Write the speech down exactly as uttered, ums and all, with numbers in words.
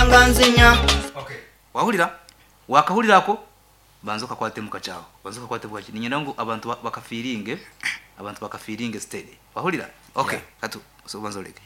nzanga nzinya. Okay. Wahulira? Wakahulirako? Banzo kakwate mukachawo. Banzo kakwate bwachi. Ninyenda ngo abantu bakafiringe, abantu bakafiringe steady. Wahulira? Okay, yeah. Katu so banzo leke.